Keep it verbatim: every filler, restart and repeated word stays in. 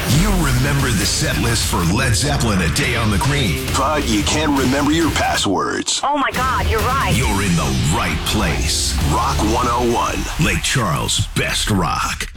You remember the set list for Led Zeppelin, A Day on the Green, but you can't remember your passwords. Oh my God, you're right. You're in the right place. Rock one oh one, Lake Charles' best rock.